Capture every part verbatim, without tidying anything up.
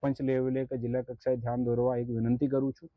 પંચ લેવલે કે જિલ્લા કક્ષાએ ધ્યાન દોરવા એક વિનંતી કરું છું.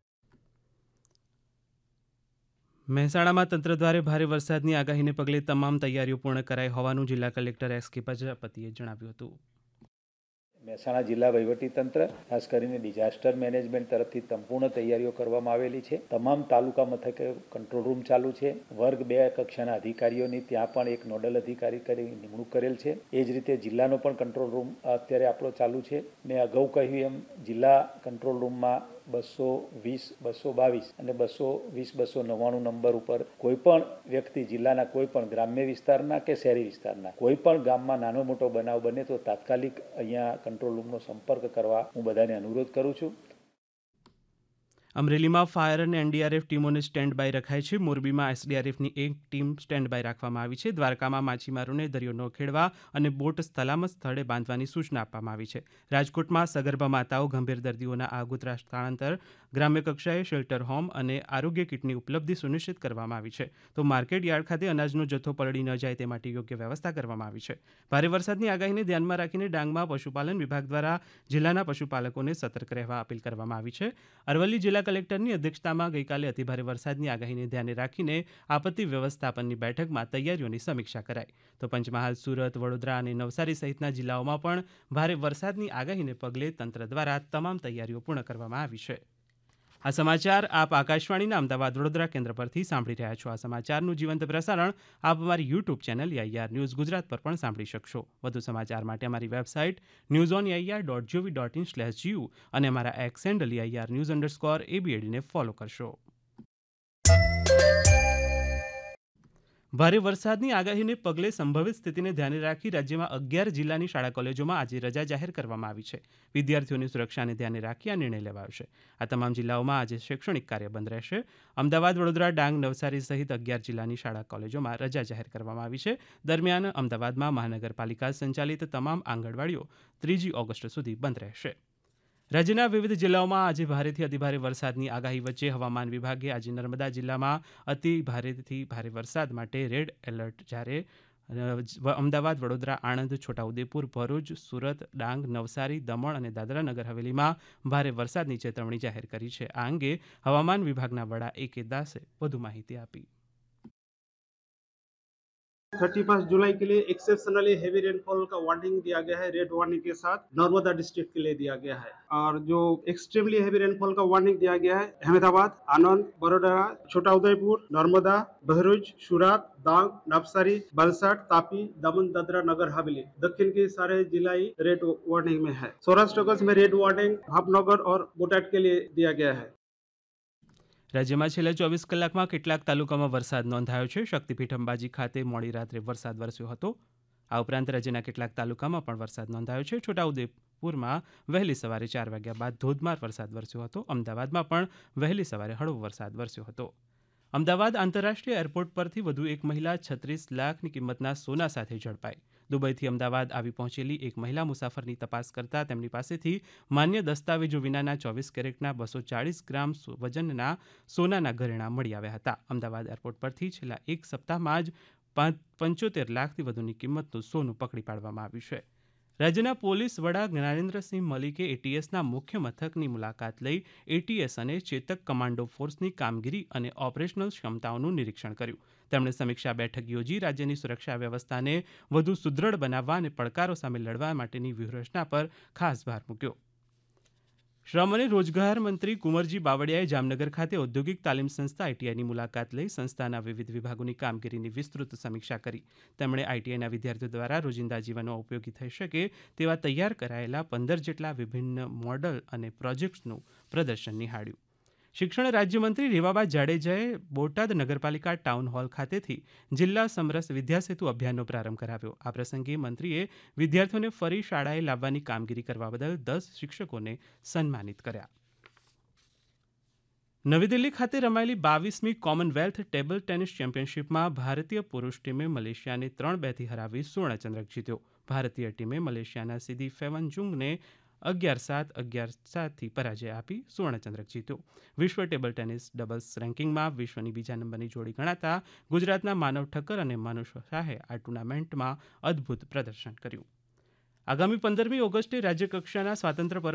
મહેસાણામાં તંત્ર દ્વારા ભારે વરસાદની આગાહીને પગલે તમામ તૈયારીઓ પૂર્ણ કરાઈ હોવાનું જિલ્લા કલેક્ટર એસ કે પ્રજાપતિએ જણાવ્યું હતું. મહેસાણા જિલ્લા વહીવટીતંત્ર ખાસ કરીને ડિઝાસ્ટર મેનેજમેન્ટ તરફથી સંપૂર્ણ તૈયારીઓ કરવામાં આવેલી છે. તમામ તાલુકા મથકે કંટ્રોલ રૂમ ચાલુ છે. વર્ગ બે કક્ષાના અધિકારીઓની ત્યાં પણ એક નોડલ અધિકારી કરી નિમણૂક કરેલ છે. એ જ રીતે જિલ્લાનો પણ કંટ્રોલ રૂમ અત્યારે આપણો ચાલુ છે. મેં અગાઉ કહ્યું એમ જિલ્લા કંટ્રોલ રૂમમાં બસો વીસ બસો બાવીસ અને બસો વીસ બસો નવ્વાણું નંબર ઉપર કોઈ પણ વ્યક્તિ જિલ્લાના કોઈ પણ ગ્રામ્ય વિસ્તારના કે શહેરી વિસ્તારના કોઈ પણ ગામમાં નાનો મોટો બનાવ બને તો તાત્કાલિક અહીંયા કંટ્રોલ રૂમનો સંપર્ક કરવા હું બધાને અનુરોધ કરું છું. અમરેલીમાં ફાયર અને એનડીઆરએફ ટીમોને સ્ટેન્ડ બાય રખાઈ છે. મોરબીમાં એસડીઆરએફની એક ટીમ સ્ટેન્ડ બાય રાખવામાં આવી છે. દ્વારકામાં માછીમારોને દરિયો ન ખેડવા અને બોટ સલામત સ્થળે બાંધવાની સૂચના આપવામાં આવી છે. રાજકોટમાં સગર્ભા માતાઓ ગંભીર દર્દીઓના આગોતરા સ્થળાંતર ગ્રામ્ય કક્ષાએ શેલ્ટર હોમ અને આરોગ્ય કીટની ઉપલબ્ધિ સુનિશ્ચિત કરવામાં આવી છે. તો માર્કેટ યાર્ડ ખાતે અનાજનો જથ્થો પલળી ન જાય તે માટે યોગ્ય વ્યવસ્થા કરવામાં આવી છે. ભારે વરસાદની આગાહીને ધ્યાનમાં રાખીને ડાંગમાં પશુપાલન વિભાગ દ્વારા જિલ્લાના પશુપાલકોને સતર્ક રહેવા અપીલ કરવામાં આવી છે. અરવલ્લી જિલ્લા કલેક્ટરની અધ્યક્ષતામાં ગઈકાલે અતિભારે વરસાદની આગાહીને ધ્યાને રાખીને આપત્તિ વ્યવસ્થાપનની બેઠકમાં તૈયારીઓની સમીક્ષા કરાઈ. તો પંચમહાલ, સુરત, વડોદરા અને નવસારી સહિતના જિલ્લાઓમાં પણ ભારે વરસાદની આગાહીને પગલે તંત્ર દ્વારા તમામ તૈયારીઓ પૂર્ણ કરવામાં આવી છે. આ સમાચાર આપ આકાશવાણીના અમદાવાદ વડોદરા કેન્દ્ર પરથી સાંભળી રહ્યા છો. આ સમાચારનું જીવંત પ્રસારણ આપ અમારી YouTube channel AIR news Gujarat પર પણ સાંભળી શકશો. વધુ સમાચાર માટે અમારી website news on AIR dot GOV dot in slash GU અને અમારા x handle AIR news underscore એબીએડીને follow કરશો. ભારે વરસાદની આગાહીને પગલે સંભવિત સ્થિતિને ધ્યાને રાખી રાજ્યમાં અગિયાર જિલ્લાની શાળા કોલેજોમાં આજે રજા જાહેર કરવામાં આવી છે. વિદ્યાર્થીઓની સુરક્ષાને ધ્યાને રાખી આ નિર્ણય લેવાયો છે. આ તમામ જિલ્લાઓમાં આજે શૈક્ષણિક કાર્ય બંધ રહેશે. અમદાવાદ, વડોદરા, ડાંગ, નવસારી સહિત અગિયાર જિલ્લાની શાળા કોલેજોમાં રજા જાહેર કરવામાં આવી છે. દરમિયાન અમદાવાદમાં મહાનગરપાલિકા સંચાલિત તમામ આંગણવાડીઓ ત્રીજી ઓગસ્ટ સુધી બંધ રહેશે. રાજ્યના વિવિધ જિલ્લાઓમાં આજે ભારેથી અતિભારે વરસાદની આગાહી વચ્ચે હવામાન વિભાગે આજે નર્મદા જિલ્લામાં અતિ ભારેથી ભારે વરસાદ માટે રેડ એલર્ટ, જ્યારે અમદાવાદ, વડોદરા, આણંદ, છોટાઉદેપુર, ભરૂચ, સુરત, ડાંગ, નવસારી, દમણ અને દાદરા નગર હવેલીમાં ભારે વરસાદની ચેતવણી જાહેર કરી છે. આ અંગે હવામાન વિભાગના વડા એ કે દાસે વધુ માહિતી આપી. थर्टी फर्स्ट जुलाई के लिए एक्सेप्शनली हेवी रेनफॉल का वार्निंग दिया गया है. रेड वार्निंग के साथ नर्मदा डिस्ट्रिक्ट के लिए दिया गया है. और जो एक्सट्रीमली हेवी रेनफॉल का वार्निंग दिया गया है अहमदाबाद, आनंद, बड़ोदरा, छोटा उदयपुर, नर्मदा, भरूच, सूरत, डांग, नवसारी, वलसाड, तापी, दमन, दादरा नगर हवेली, दक्षिण के सारे जिला रेड वार्निंग में है. सौराष्ट्र कच्छ में रेड वार्निंग भावनगर और बोटाद के लिए दिया गया है. રાજ્યમાં છેલ્લા ચોવીસ કલાકમાં કેટલાક તાલુકામાં વરસાદ નોંધાયો છે. શક્તિપીઠ અંબાજી ખાતે મોડી રાત્રે વરસાદ વરસ્યો હતો. આ ઉપરાંત રાજ્યના કેટલાક તાલુકામાં પણ વરસાદ નોંધાયો છે. છોટાઉદેપુરમાં વહેલી સવારે ચાર વાગ્યા બાદ ધોધમાર વરસાદ વરસ્યો હતો. અમદાવાદમાં પણ વહેલી સવારે હળવો વરસાદ વરસ્યો હતો. અમદાવાદ આંતરરાષ્ટ્રીય એરપોર્ટ પરથી વધુ એક મહિલા છત્રીસ લાખની કિંમતના સોના સાથે ઝડપાઈ. દુબઈથી અમદાવાદ આવી પહોંચેલી એક મહિલા મુસાફરની તપાસ કરતા તેમની પાસેથી માન્ય દસ્તાવેજો વિનાના ચોવીસ કેરેટના બસો ચાળીસ ગ્રામ વજનના સોનાના ઘરેણાં મળી આવ્યા હતા. અમદાવાદ એરપોર્ટ પરથી છેલ્લા એક સપ્તાહમાં જ પંચોતેર લાખથી વધુની કિંમતનું સોનું પકડી પાડવામાં આવ્યું છે. રાજ્યના પોલીસ વડા જ્ઞાનેન્દ્રસિંહ મલિકે એટીએસના મુખ્ય મથકની મુલાકાત લઈ એટીએસ અને ચેતક કમાન્ડો ફોર્સની કામગીરી અને ઓપરેશનલ ક્ષમતાઓનું નિરીક્ષણ કર્યું. તેમણે સમીક્ષા બેઠક યોજી રાજ્યની સુરક્ષા વ્યવસ્થાને વધુ સુદૃઢ બનાવવા અને પડકારો સામે લડવા માટેની વ્યૂહરચના પર ખાસ ભાર મૂક્યો. શ્રમ અને રોજગાર મંત્રી કુંવરજી બાવળિયાએ જામનગર ખાતે ઔદ્યોગિક તાલીમ સંસ્થા આઈટીઆઈની મુલાકાત લઈ સંસ્થાના વિવિધ વિભાગોની કામગીરીની વિસ્તૃત સમીક્ષા કરી. તેમણે આઈટીઆઈના વિદ્યાર્થીઓ દ્વારા રોજિંદા જીવનમાં ઉપયોગી થઈ શકે તેવા તૈયાર કરાયેલા પંદર જેટલા વિભિન્ન મોડલ અને પ્રોજેક્ટ્સનું પ્રદર્શન નિહાળ્યું. શિક્ષણ રાજ્યમંત્રી રેવાબા જાડેજાએ બોટાદ નગરપાલિકા ટાઉન હોલ ખાતેથી જિલ્લા સમરસ વિદ્યાસેતુ અભિયાનનો પ્રારંભ કરાવ્યો. આ પ્રસંગે મંત્રીએ વિદ્યાર્થીઓને ફરી શાળાએ લાવવાની કામગીરી કરવા બદલ દસ શિક્ષકોને સન્માનિત કર્યા. નવી દિલ્હી ખાતે રમાયેલી બાવીસમી કોમનવેલ્થ ટેબલ ટેનિસ ચેમ્પિયનશિપમાં ભારતીય પુરુષ ટીમે મલેશિયાને ત્રણ બેથી હરાવી સુવર્ણચંદ્રક જીત્યો. ભારતીય ટીમે મલેશિયાના સિદી ફેવનચુંગને અગિયાર સાત અગિયાર સાતથી પરાજય આપી સુવર્ણચંદ્રક જીત્યો. વિશ્વ ટેબલ ટેનિસ ડબલ્સ રેન્કિંગમાં વિશ્વની બીજા નંબરની જોડી ગણાતા ગુજરાતના માનવ ઠક્કર અને માનુષ શાહે આ ટુર્નામેન્ટમાં અદ્ભુત પ્રદર્શન કર્યું. આગામી પંદરમી ઓગસ્ટે રાજ્યકક્ષાના સ્વાતંત્ર્ય પર્વ